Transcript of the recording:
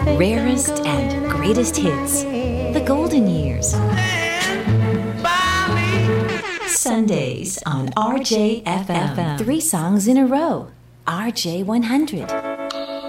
Rarest and greatest hits. The golden years. Sundays on RJFM. 3 songs in a row. RJ100.